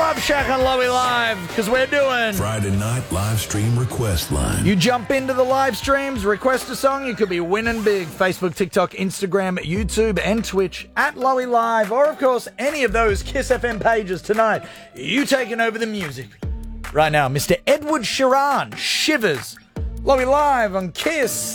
Love Shack on Lowy Live, because we're doing Friday night live stream request line. You jump into the live streams, request a song, you could be winning big. Facebook, TikTok, Instagram, YouTube, and Twitch at Lowy Live, or of course any of those Kiss FM pages tonight. You taking over the music. Right now, Mr. Edward Sheeran, Shivers. Lowy Live on Kiss.